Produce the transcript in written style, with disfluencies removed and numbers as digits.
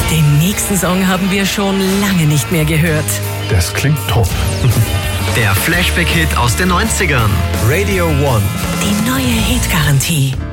Den nächsten Song haben wir schon lange nicht mehr gehört. Das klingt top. Der Flashback-Hit aus den 90ern. Radio One. Die neue Hitgarantie.